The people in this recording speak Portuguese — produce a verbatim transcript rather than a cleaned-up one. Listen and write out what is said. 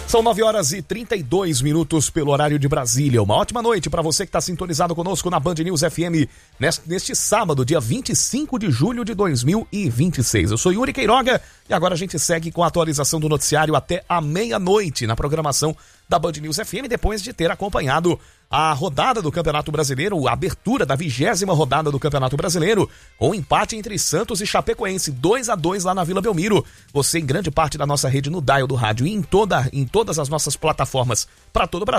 São nove horas e trinta e dois minutos pelo horário de Brasília. Uma ótima noite para você que está sintonizado conosco na Band News F M neste, neste sábado, dia vinte e cinco de julho de dois mil e vinte e seis. Eu sou Yuri Queiroga e agora a gente segue com a atualização do noticiário até a meia-noite na programação da Band News F M, depois de ter acompanhado a rodada do Campeonato Brasileiro, a abertura da vigésima rodada do Campeonato Brasileiro, com um empate entre Santos e Chapecoense, dois a dois lá na Vila Belmiro. Você em grande parte da nossa rede no dial do rádio e em, toda, em todas as nossas plataformas para todo o Brasil.